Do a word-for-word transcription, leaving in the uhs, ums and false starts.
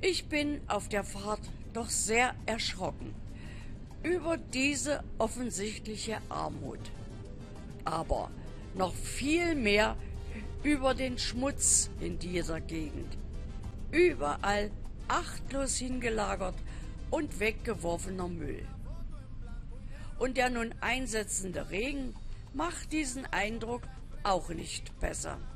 Ich bin auf der Fahrt doch sehr erschrocken über diese offensichtliche Armut, aber noch viel mehr über den Schmutz in dieser Gegend. Überall achtlos hingelagert und weggeworfener Müll. Und der nun einsetzende Regen macht diesen Eindruck auch nicht besser.